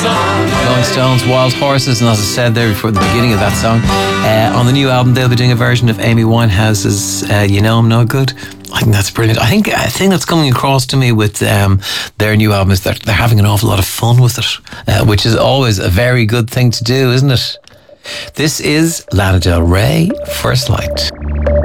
Rolling Stones, Wild Horses, and as I said there before the beginning of that song, on the new album they'll be doing a version of Amy Winehouse's You Know I'm No Good. I think that's brilliant. I think that's coming across to me with their new album is that they're having an awful lot of fun with it, which is always a very good thing to do, isn't it? This is Lana Del Rey, First Light.